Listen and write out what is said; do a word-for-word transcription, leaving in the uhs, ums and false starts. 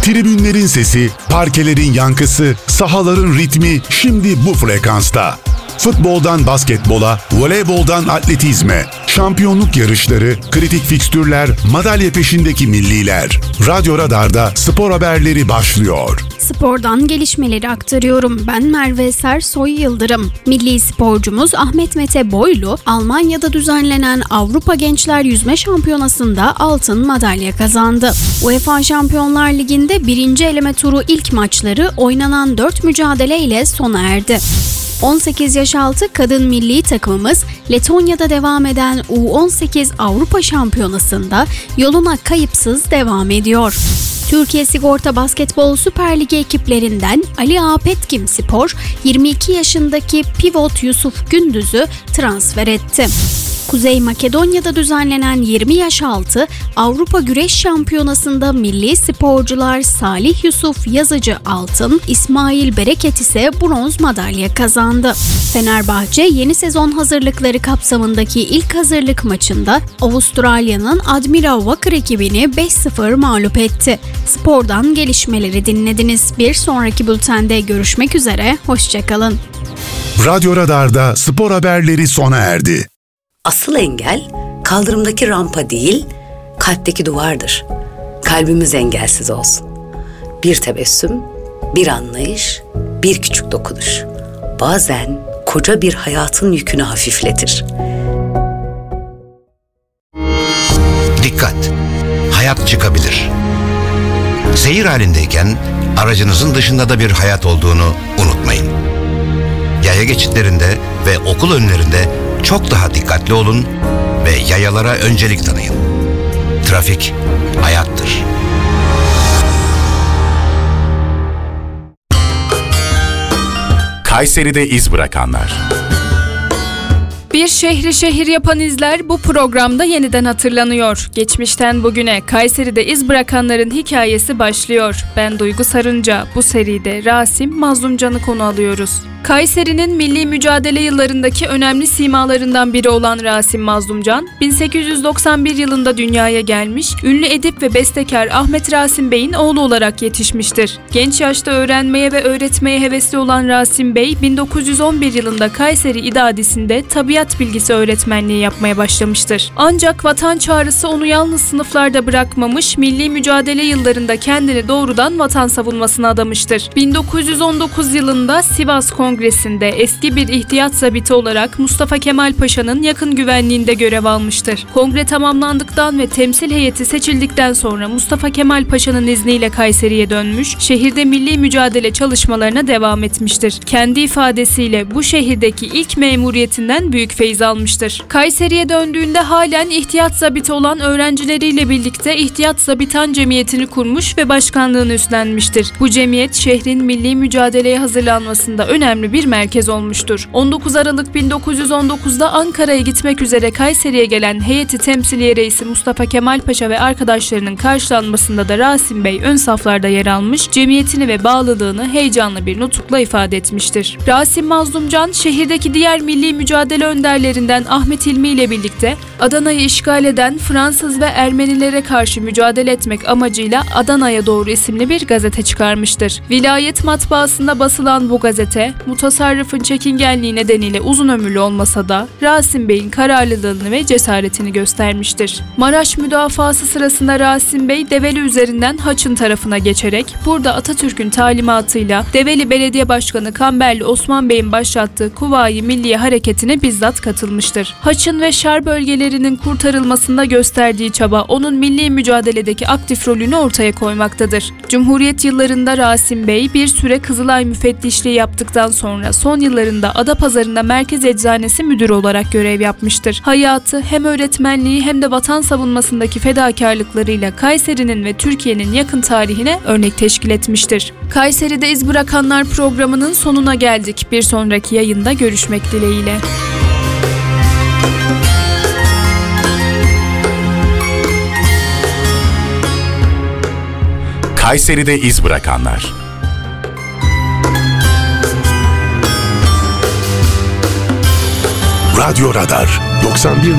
Tribünlerin sesi, parkelerin yankısı, sahaların ritmi şimdi bu frekansta. Futboldan basketbola, voleyboldan atletizme, şampiyonluk yarışları, kritik fikstürler, madalya peşindeki milliler. Radyo Radar'da spor haberleri başlıyor. Spordan gelişmeleri aktarıyorum. Ben Merve Sersoy Yıldırım. Milli sporcumuz Ahmet Mete Boylu, Almanya'da düzenlenen Avrupa Gençler Yüzme Şampiyonası'nda altın madalya kazandı. UEFA Şampiyonlar Ligi'nde birinci eleme turu ilk maçları oynanan dört mücadele ile sona erdi. on sekiz yaş altı kadın milli takımımız Letonya'da devam eden U on sekiz Avrupa Şampiyonası'nda yoluna kayıpsız devam ediyor. Türkiye Sigorta Basketbol Süper Ligi ekiplerinden Ali Ağa Petkim Spor, yirmi iki yaşındaki pivot Yusuf Gündüz'ü transfer etti. Kuzey Makedonya'da düzenlenen yirmi yaş altı Avrupa Güreş Şampiyonası'nda milli sporcular Salih Yusuf Yazıcı altın, İsmail Bereket ise bronz madalya kazandı. Fenerbahçe yeni sezon hazırlıkları kapsamındaki ilk hazırlık maçında Avustralya'nın Admira Wacker ekibini beş sıfır mağlup etti. Spordan gelişmeleri dinlediniz. Bir sonraki bültende görüşmek üzere, hoşçakalın. Radyo Radar'da spor haberleri sona erdi. Asıl engel kaldırımdaki rampa değil, kalpteki duvardır. Kalbimiz engelsiz olsun. Bir tebessüm, bir anlayış, bir küçük dokunuş. Bazen koca bir hayatın yükünü hafifletir. Dikkat! Hayat çıkabilir. Seyir halindeyken aracınızın dışında da bir hayat olduğunu unutmayın. Yaya geçitlerinde ve okul önlerinde çok daha dikkatli olun ve yayalara öncelik tanıyın. Trafik hayattır. Kayseri'de iz bırakanlar. Bir şehri şehir yapan izler bu programda yeniden hatırlanıyor. Geçmişten bugüne Kayseri'de iz bırakanların hikayesi başlıyor. Ben Duygu Sarınca. Bu seride Rasim Mazlumcan'ı konu alıyoruz. Kayseri'nin milli mücadele yıllarındaki önemli simalarından biri olan Rasim Mazlumcan, bin sekiz yüz doksan bir yılında dünyaya gelmiş, ünlü edip ve bestekar Ahmet Rasim Bey'in oğlu olarak yetişmiştir. Genç yaşta öğrenmeye ve öğretmeye hevesli olan Rasim Bey, bin dokuz yüz on bir yılında Kayseri İdadisi'nde tabiat bilgisi öğretmenliği yapmaya başlamıştır. Ancak vatan çağrısı onu yalnız sınıflarda bırakmamış, milli mücadele yıllarında kendini doğrudan vatan savunmasına adamıştır. bin dokuz yüz on dokuz yılında Sivas Kongresi'nde eski bir ihtiyat zabiti olarak Mustafa Kemal Paşa'nın yakın güvenliğinde görev almıştır. Kongre tamamlandıktan ve temsil heyeti seçildikten sonra Mustafa Kemal Paşa'nın izniyle Kayseri'ye dönmüş, şehirde milli mücadele çalışmalarına devam etmiştir. Kendi ifadesiyle bu şehirdeki ilk memuriyetinden büyük feyiz almıştır. Kayseri'ye döndüğünde halen ihtiyat zabiti olan öğrencileriyle birlikte İhtiyat Zabitan Cemiyeti'ni kurmuş ve başkanlığını üstlenmiştir. Bu cemiyet şehrin milli mücadeleye hazırlanmasında önemli bir merkez olmuştur. on dokuz Aralık bin dokuz yüz on dokuzda Ankara'ya gitmek üzere Kayseri'ye gelen heyeti temsiliye reisi Mustafa Kemal Paşa ve arkadaşlarının karşılanmasında da Rasim Bey ön saflarda yer almış, cemiyetini ve bağlılığını heyecanlı bir nutukla ifade etmiştir. Rasim Mazlumcan, şehirdeki diğer milli mücadele önderlerinden Ahmet Hilmi ile birlikte Adana'yı işgal eden Fransız ve Ermenilere karşı mücadele etmek amacıyla Adana'ya Doğru isimli bir gazete çıkarmıştır. Vilayet matbaasında basılan bu gazete, mutasarrıfın çekingenliği nedeniyle uzun ömürlü olmasa da Rasim Bey'in kararlılığını ve cesaretini göstermiştir. Maraş müdafası sırasında Rasim Bey, Develi üzerinden Haç'ın tarafına geçerek burada Atatürk'ün talimatıyla Develi Belediye Başkanı Kamberli Osman Bey'in başlattığı Kuvayi Milliye Hareketi'ne bizzat katılmıştır. Haç'ın ve Şar bölgelerinin kurtarılmasında gösterdiği çaba onun milli mücadeledeki aktif rolünü ortaya koymaktadır. Cumhuriyet yıllarında Rasim Bey bir süre Kızılay müfettişliği yaptıktan sonra son yıllarında Adapazarı'nda Merkez Eczanesi müdürü olarak görev yapmıştır. Hayatı hem öğretmenliği hem de vatan savunmasındaki fedakarlıklarıyla Kayseri'nin ve Türkiye'nin yakın tarihine örnek teşkil etmiştir. Kayseri'de iz bırakanlar programının sonuna geldik. Bir sonraki yayında görüşmek dileğiyle. Kayseri'de iz bırakanlar. Radyo Radar doksan bir